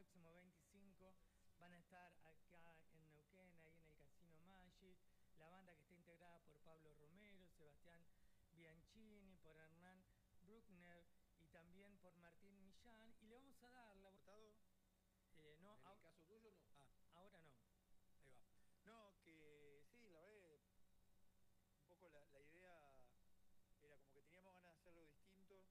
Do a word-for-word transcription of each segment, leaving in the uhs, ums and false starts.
próximo veinticinco van a estar acá en Neuquén, ahí en el Casino Magic, la banda que está integrada por Pablo Romero, Sebastián Bianchini, por Hernán Bruckner y también por Martín Millán, y le vamos a dar la... ¿Cortado? Eh, no, ¿En el au- caso tuyo no? ah, ahora no. Ahí va. No, que sí, la verdad, un poco la, la idea era como que teníamos ganas de hacerlo distinto.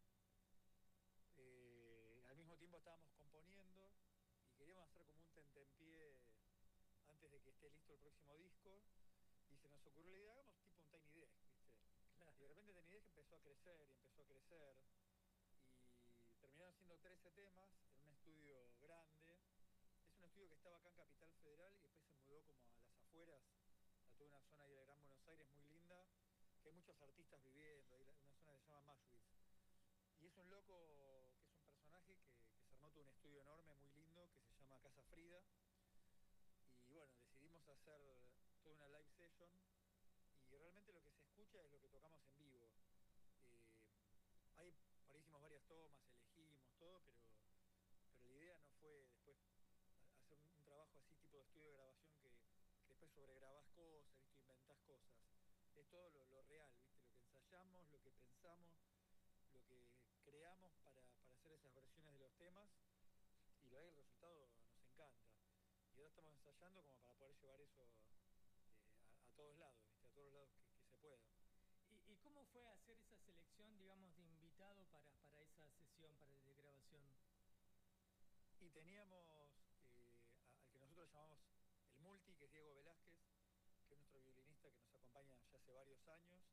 Eh, al mismo tiempo estábamos componiendo y queríamos hacer como un tentempié antes de que esté listo el próximo disco. Y se nos ocurrió la idea, hagamos tipo un Tiny Desk, ¿viste? Claro. Y de repente Tiny Desk empezó a crecer y empezó a crecer. Y terminaron siendo trece temas en un estudio grande. Es un estudio que estaba acá en Capital Federal y después se mudó como a las afueras, a toda una zona ahí del Gran Buenos Aires muy linda, que hay muchos artistas viviendo, hay una zona que se llama Mashwitz. Y es un loco que es un personaje que, que se armó todo un estudio enorme, muy lindo, que se llama Casa Frida. Y bueno, decidimos hacer toda una live session y realmente lo que se escucha es lo que tocamos en vivo. Eh, hay, por ahí hicimos varias tomas, elegimos todo, pero, pero la idea no fue después hacer un, un trabajo así tipo de estudio de grabación que, que después sobregrabás cosas, ¿viste? Inventás cosas. Es todo lo, lo real, ¿viste? Lo que ensayamos, lo que pensamos, lo que creamos para, para hacer esas versiones de los temas, y lo el resultado nos encanta. Y ahora estamos ensayando como para poder llevar eso eh, a, a todos lados, ¿viste? A todos los lados que, que se pueda. ¿Y, ¿Y cómo fue hacer esa selección, digamos, de invitado para, para esa sesión, para de grabación? Y teníamos eh, al que nosotros llamamos el multi, que es Diego Velázquez, que es nuestro violinista que nos acompaña ya hace varios años,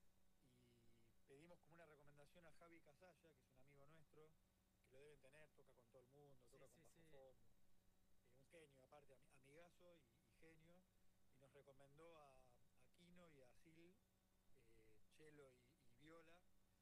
y pedimos como una recomendación a Javi Casalla, que es un amigo nuestro, que lo deben tener, toca con todo el mundo, toca Sí, con sí, Bajo sí. Fondo, eh, un genio aparte, amigazo y, y genio, y nos recomendó a, a Kino y a Sil, eh, cello y, y viola,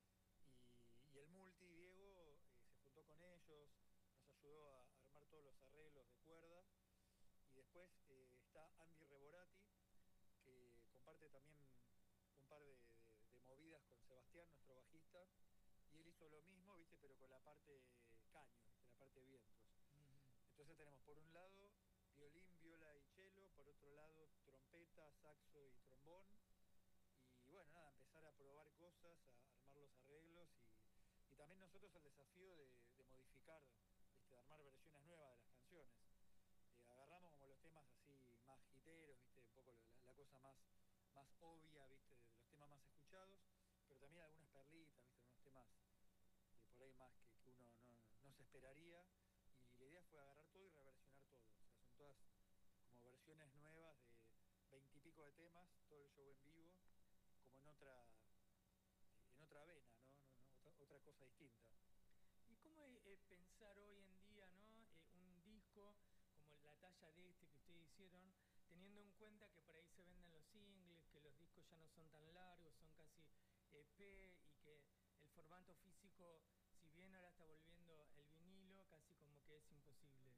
y, y el multi, Diego, eh, se juntó con ellos, nos ayudó a armar todos los arreglos de cuerda, y después eh, está Andy Reborati, que comparte también un par de, de, de movidas con Sebastián, nuestro bajista, y él hizo lo mismo, viste, pero con la parte caño, ¿viste? La parte vientos. Uh-huh. Entonces tenemos por un lado violín, viola y cello, por otro lado trompeta, saxo y trombón, y bueno, nada, empezar a probar cosas, a armar los arreglos, y, y también nosotros el desafío de, de modificar, ¿viste? De armar versiones nuevas de las canciones. Eh, agarramos como los temas así más hiteros, ¿viste? Un poco la, la cosa más, más obvia, ¿viste? De los temas más escuchados, pero también algunas perlitas, ¿viste? Unos temas eh, por ahí más que, que uno no, no se esperaría, y la idea fue agarrar todo y reversionar todo. O sea, son todas como versiones nuevas de veintipico de temas, todo el show en vivo, como en otra en otra vena, ¿no? no, no otra, otra cosa distinta. ¿Y cómo es eh, pensar hoy en día, ¿no? Eh, un disco como la talla de este que ustedes hicieron, teniendo en cuenta que por ahí se venden los singles, que los discos ya no son tan largos, son casi E P, y que el formato físico, si bien ahora está volviendo el vinilo, casi como que es imposible?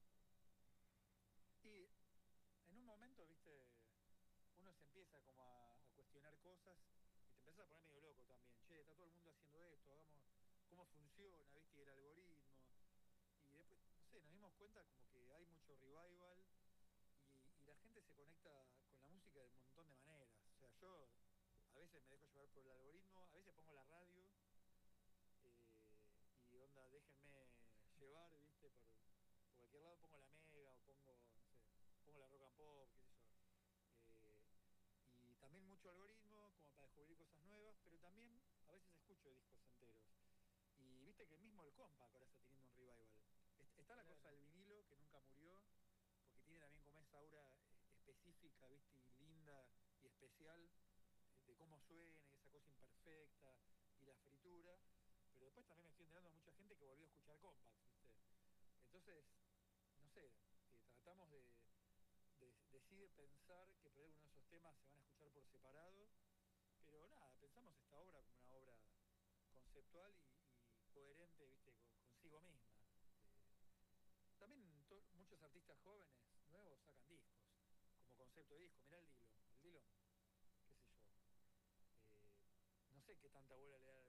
Y en un momento, viste, uno se empieza como a, a cuestionar cosas y te empezás a poner medio loco también. Che, está todo el mundo haciendo esto, hagamos cómo funciona, viste, y el algoritmo. Y después, no sé, nos dimos cuenta como que hay mucho revival y, y la gente se conecta con la música de un montón de maneras. O sea, yo a veces me dejo llevar por el algoritmo, a veces pongo la radio eh, y onda, déjenme llevar, viste, por, por cualquier lado, pongo la Mega o pongo, no sé, pongo la Rock and Pop, qué sé yo. Eh, y también mucho algoritmo como para descubrir cosas nuevas, pero también a veces escucho discos enteros. Y viste que mismo el compact ahora está teniendo un revival. Está la Claro. cosa del vinilo que nunca murió, porque tiene también como esa aura específica, viste, y linda y especial de cómo suena y esa cosa imperfecta y la fritura. Pero después también me estoy enterando de mucha gente que volvió a escuchar compacts, viste. Entonces, no sé, eh, tratamos de, de, decide pensar que por ahí algunos de esos temas se van a escuchar por separado, pero nada, pensamos esta obra como una obra conceptual y, y coherente, viste, con, consigo misma. Eh, también to, muchos artistas jóvenes, nuevos, sacan discos, como concepto de disco. Mirá el Dillon, el Dillon, qué sé yo. Eh, no sé qué tanta bola le da